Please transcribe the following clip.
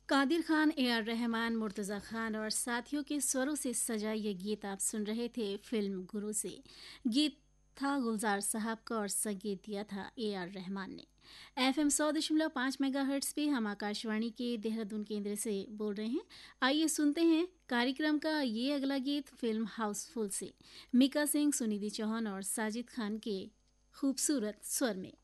कादिर खान, AR. Rahman, Murtaza खान और साथियों के स्वरों से सजा ये गीत आप सुन रहे थे फिल्म गुरु से। गीत था गुलजार साहब का और संगीत दिया था ए.आर. रहमान ने। FM 100.5 मेगाहर्ट्ज़ पे हम आकाशवाणी के देहरादून केंद्र से बोल रहे हैं। आइए सुनते हैं कार्यक्रम का ये अगला गीत फिल्म हाउसफुल से। मीका सिंह, सुनिधि चौहान और साजिद खान के खूबसूरत स्वर में।